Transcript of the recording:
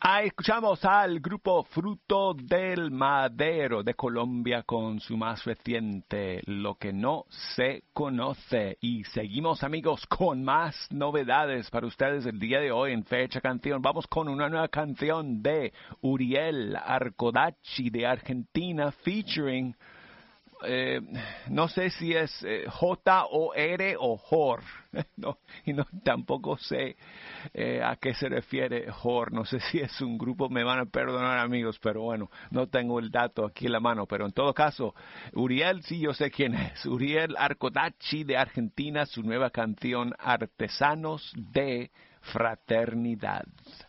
Ahí escuchamos al grupo Fruto del Madero de Colombia con su más reciente Lo que no se conoce. Y seguimos, amigos, con más novedades para ustedes el día de hoy en Fecha Canción. Vamos con una nueva canción de Uriel Arcodachi de Argentina featuring... no sé si es J-O-R o Jor, no, y no, tampoco sé a qué se refiere Jor, no sé si es un grupo, me van a perdonar amigos, pero bueno, no tengo el dato aquí en la mano, pero en todo caso, Uriel sí yo sé quién es, Uriel Arcodachi de Argentina, su nueva canción Artesanos de Fraternidad.